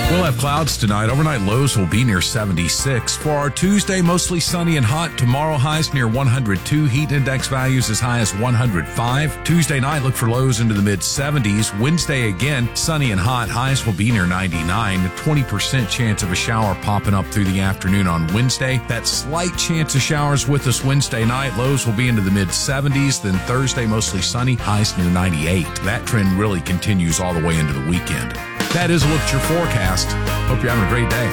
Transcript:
We'll have clouds tonight. Overnight lows will be near 76. For our Tuesday, mostly sunny and hot. Tomorrow, highs near 102. Heat index values as high as 105. Tuesday night, look for lows into the mid-70s. Wednesday, again, sunny and hot. Highs will be near 99. A 20% chance of a shower popping up through the afternoon on Wednesday. That slight chance of showers with us Wednesday night. Lows will be into the mid-70s. Then Thursday, mostly sunny. Highs near 98. That trend really continues all the way into the weekend. That is a look at your forecast. Hope you're having a great day.